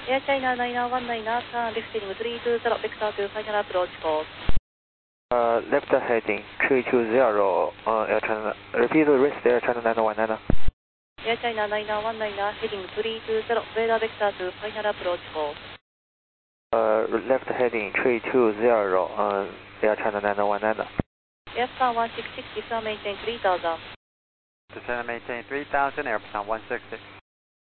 Air China 9919, left heading 320, vector to final approach course. Left heading 320, Air China, repeat rest Air China 919. Air China 9919, heading 320, radar vector to final approach course. Left heading 320, Air China 919. Airplan 166, descend maintain 3000. Descend maintain 3000, Airplan 166.